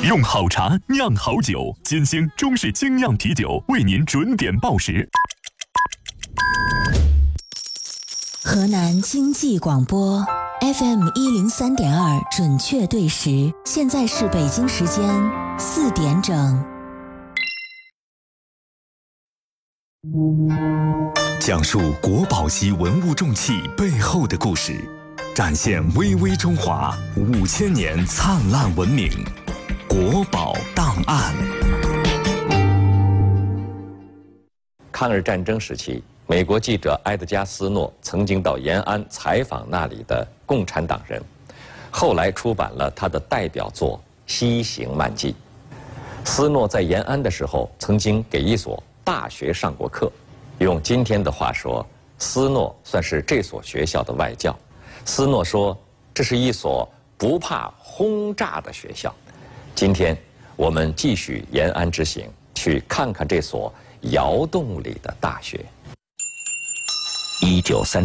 用好茶酿好酒，金星中式精酿啤酒为您准点报时。 河南经济广播 FM 103.2准确对时，现在是北京时间4点整。 讲述国宝级文物重器背后的故事，展现巍巍中华5000年灿烂文明。国宝档案。 抗日战争时期，美国记者埃德加·斯诺曾经到延安采访那里的共产党人，后来出版了他的代表作《西行漫记》。斯诺在延安的时候，曾经给一所大学上过课，用今天的话说，斯诺算是这所学校的外教。斯诺说，这是一所不怕轰炸的学校。今天我们继续延安之行，去看看这所窑洞里的大学。1930